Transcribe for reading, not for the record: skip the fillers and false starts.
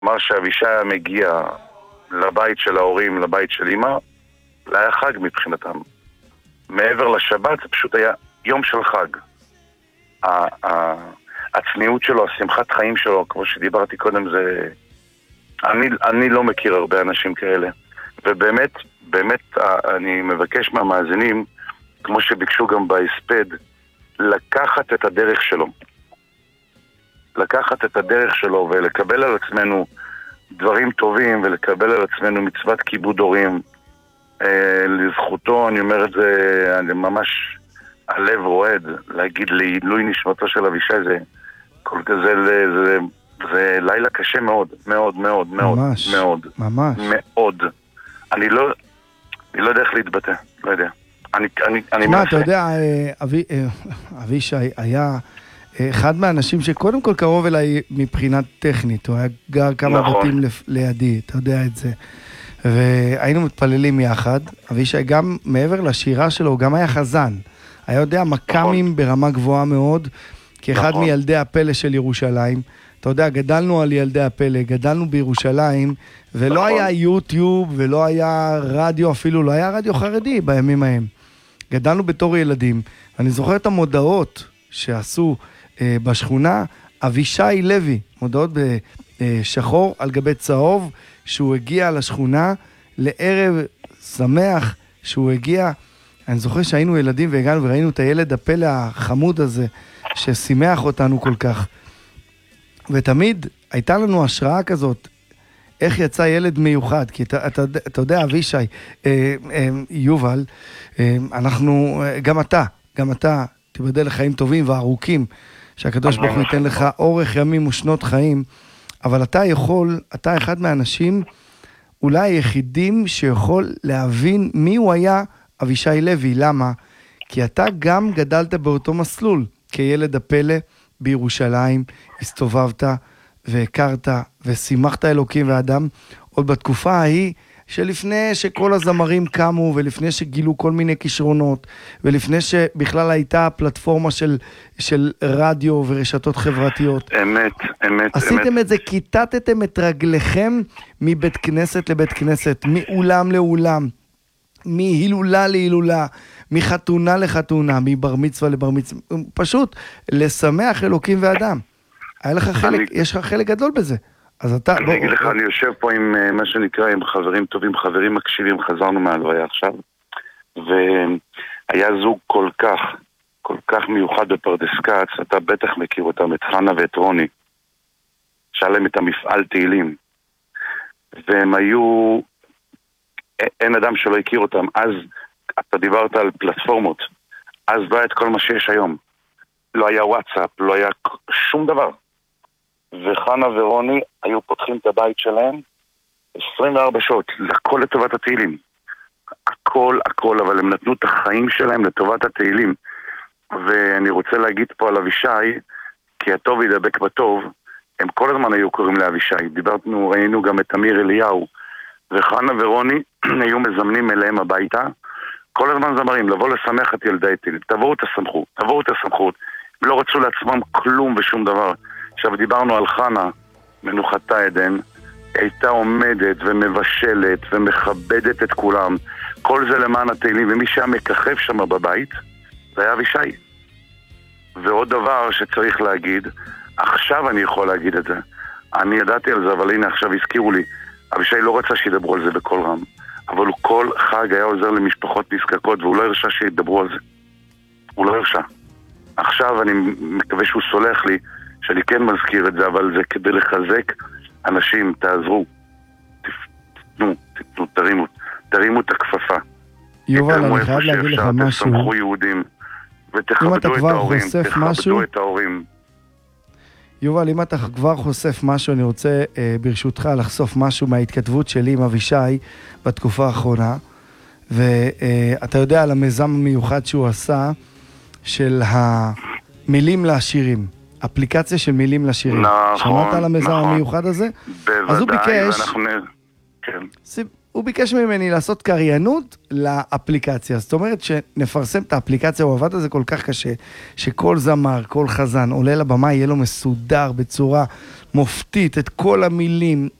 אמר שאבישי היה מגיע לבית של ההורים, לבית של אמא, זה היה חג מבחינתם. מעבר לשבת זה פשוט היה יום של חג. הצניעות שלו, השמחת חיים שלו, כמו שדיברתי קודם, זה... אני לא מכיר הרבה אנשים כאלה. ובאמת, אני מבקש מהמאזינים, כמו שביקשו גם בהספד, לקחת את הדרך שלו. לקחת את הדרך שלו ולקבל על עצמנו דברים טובים, ולקבל על עצמנו מצוות כיבוד הורים. לזכותו, אני אומר את זה, אני ממש הלב רועד, להגיד לעילוי נשמתו של אבישי, זה לילה קשה מאוד, מאוד, מאוד, מאוד, מאוד, מאוד. אני לא יודע איך להתבטא, לא יודע. תשמע, אתה יודע, אבישי היה אחד מהאנשים שקודם כל קרוב אליי מבחינת טכנית, הוא היה גר כמה בתים לידי, אתה יודע את זה. והיינו מתפללים יחד, אבישי גם מעבר לשירה שלו, הוא גם היה חזן. היה יודע מקמים ברמה גבוהה מאוד, כאחד מילדי הפלא של ירושלים. אתה יודע, גדלנו על ילדי הפלא, גדלנו בירושלים, ולא היה יוטיוב, ולא היה רדיו, אפילו לא היה רדיו חרדי בימים ההם. גדלנו בתור ילדים, ואני זוכר את המודעות שעשו בשכונה, אבישי לוי, מודעות בשחור על גבי צהוב, שהוא הגיע לשכונה לערב שמח, שהוא הגיע, אני זוכר שהיינו ילדים והגענו וראינו את הילד הפלא החמוד הזה, ששימח אותנו כל כך. ותמיד הייתה לנו השראה כזאת, איך יצא ילד מיוחד, כי אתה יודע, אבישי, יובל, אנחנו, גם אתה, תיבדל לחיים טובים וארוכים, שהקדוש ברוך הוא ייתן לך אורך ימים ושנות חיים, אבל אתה אחד מהאנשים, אולי היחידים שיכול להבין מי הוא היה אבישי לוי. למה? כי אתה גם גדלת באותו מסלול, כילד הפלא בירושלים, הסתובבת והכרת ושימחת אלוקים ואדם, עוד בתקופה ההיא שלפני שכל הזמרים קמו, ולפני שגילו כל מיני כישרונות, ולפני שבכלל הייתה פלטפורמה של רדיו ורשתות חברתיות. אמת. עשיתם את זה, כיתתתם את רגליכם מבית כנסת לבית כנסת, מאולם לאולם, מהילולה להילולה, מחתונה לחתונה, מבר מצווה לבר מצווה, פשוט לשמח אלוקים ואדם. יש לך חלק גדול בזה. אני אגיד לך, אני יושב פה עם מה שנקרא, עם חברים טובים, חברים מקשיבים, חזרנו מהלוויה עכשיו, והיה זוג כל כך מיוחד בפרדס כץ, אתה בטח מכיר אותם, את חנה ואת רוני, שהיה להם את המפעל תהילים, והם היו, אין אדם שלא הכיר אותם, אז אתה דיברת על פלטפורמות, אז לא היה את כל מה שיש היום, לא היה וואטסאפ, לא היה שום דבר. וחנה ורוני היו פותחים את הבית שלהם 24 שעות, לכל לטובת התהילים. הכל, אבל הם נתנו את החיים שלהם לטובת התהילים. ואני רוצה להגיד פה על אבישי, כי הטוב ידבק בטוב, הם כל הזמן היו קוראים לאבישי. ראינו גם את אמיר אליהו, וחנה ורוני היו מזמנים אליהם הביתה, כל הזמן זמרים, לבוא לשמח את ילדי התהילים. תבואו את הסמכות. הם לא רצו לעצמם כלום ושום דבר. עכשיו דיברנו על חנה, מנוחתה עדן, הייתה עומדת ומבשלת ומכבדת את כולם, כל זה למען התהילים, ומי שהיה מככב שם בבית, זה היה אבישי. ועוד דבר שצריך להגיד, עכשיו אני יכול להגיד את זה, אני ידעתי על זה, אבל הנה עכשיו הזכירו לי, אבישי לא רצה שידברו על זה בכל רם, אבל הוא כל חג היה עוזר למשפחות נזקקות, והוא לא הרשה שידברו על זה. הוא לא הרשה. עכשיו אני מקווה שהוא סולח לי, שאני כן מזכיר את זה, אבל זה כדי לחזק אנשים, תעזרו, תתנו, תרימו את הכפפה. יובל, אני חייב להגיד לך משהו. תסמכו יהודים, ותכבדו את ההורים. יובל, אם אתה כבר חושף משהו, אני רוצה ברשותך לחשוף משהו מההתכתבות שלי עם אבישי בתקופה האחרונה, ואתה יודע על המיזם המיוחד שהוא עשה, של המילים לשירים. אפליקציה של מילים לשירים. נכון. שמעת על המיזם המיוחד הזה? בוודאי, אז הוא ביקש, כן. הוא ביקש ממני לעשות קריינות לאפליקציה. זאת אומרת שנפרסם את האפליקציה, הוא עבד על זה כל כך קשה, שכל זמר, כל חזן, עולה לבמה, יהיה לו מסודר בצורה מופתית, את כל המילים,